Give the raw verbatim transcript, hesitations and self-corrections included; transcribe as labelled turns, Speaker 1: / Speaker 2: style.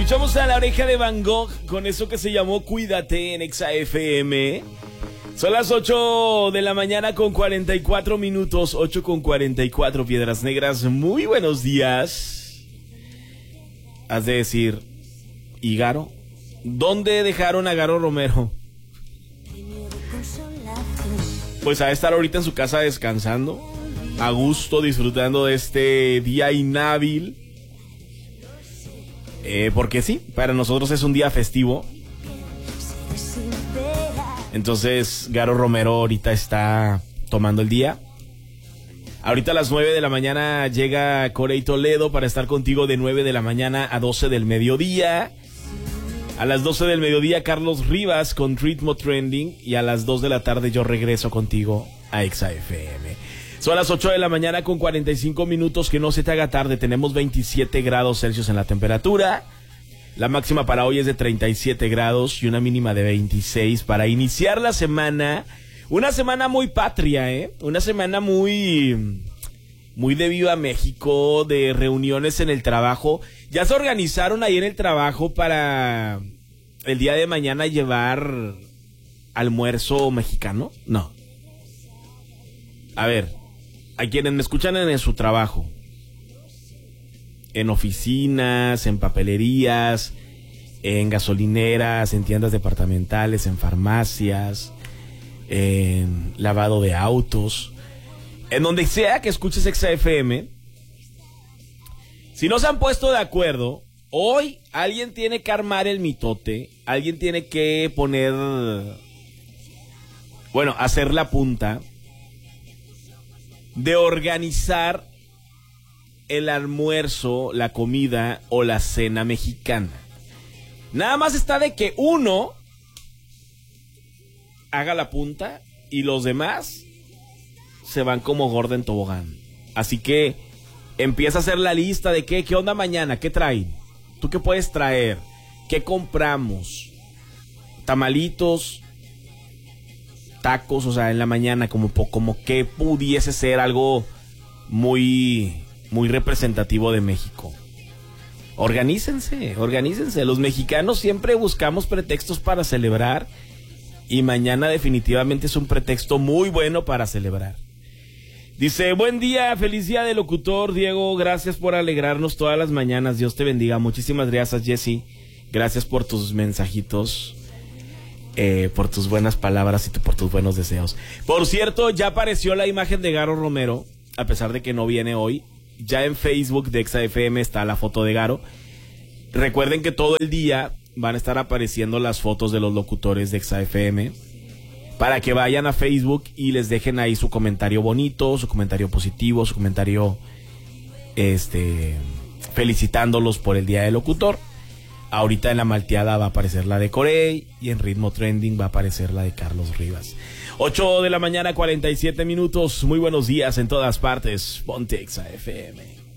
Speaker 1: Escuchamos a La Oreja de Van Gogh con eso que se llamó Cuídate en Exa F M. Son las ocho de la mañana con cuarenta y cuatro minutos, ocho con cuarenta y cuatro, Piedras Negras. Muy buenos días. Has de decir, ¿y Garo? ¿Dónde dejaron a Garo Romero? Pues a estar ahorita en su casa descansando, a gusto, disfrutando de este día inhábil. Eh, porque sí, para nosotros es un día festivo. Entonces Garo Romero ahorita está tomando el día. Ahorita a las nueve de la mañana llega Corey Toledo para estar contigo de nueve de la mañana a doce del mediodía. A las doce del mediodía Carlos Rivas con Ritmo Trending. Y a las dos de la tarde yo regreso contigo a Exa F M. Son las ocho de la mañana con cuarenta y cinco minutos, que no se te haga tarde. Tenemos veintisiete grados Celsius en la temperatura. La máxima para hoy es de treinta y siete grados y una mínima de veintiséis para iniciar la semana. Una semana muy patria, ¿eh? Una semana muy, muy de Viva México, de reuniones en el trabajo. ¿Ya se organizaron ahí en el trabajo para el día de mañana llevar almuerzo mexicano? No. A ver, a quienes me escuchan en su trabajo, en oficinas, en papelerías, en gasolineras, en tiendas departamentales, en farmacias, en lavado de autos, en donde sea que escuches Exa F M, si no se han puesto de acuerdo, hoy alguien tiene que armar el mitote, alguien tiene que poner, bueno, hacer la punta de organizar el almuerzo, la comida o la cena mexicana. Nada más está de que uno haga la punta y los demás se van como gorda en tobogán. Así que empieza a hacer la lista de qué, qué onda mañana, qué traen, tú qué puedes traer, qué compramos, tamalitos, tacos, o sea, en la mañana, como, como que pudiese ser algo muy... muy representativo de México. Organícense, organícense. Los mexicanos siempre buscamos pretextos para celebrar y mañana definitivamente es un pretexto muy bueno para celebrar. Dice, buen día, feliz día de locutor, Diego, gracias por alegrarnos todas las mañanas, Dios te bendiga. Muchísimas gracias, Jessy, gracias por tus mensajitos, eh, por tus buenas palabras y por tus buenos deseos. Por cierto, ya apareció la imagen de Garo Romero, a pesar de que no viene hoy. Ya en Facebook de Exa F M está la foto de Garo. Recuerden que todo el día van a estar apareciendo las fotos de los locutores de Exa F M, para que vayan a Facebook y les dejen ahí su comentario bonito, su comentario positivo, su comentario este felicitándolos por el día del locutor. Ahorita en la malteada va a aparecer la de Corey y en Ritmo Trending va a aparecer la de Carlos Rivas. ocho de la mañana, cuarenta y siete minutos. Muy buenos días en todas partes. Ponte Exa F M.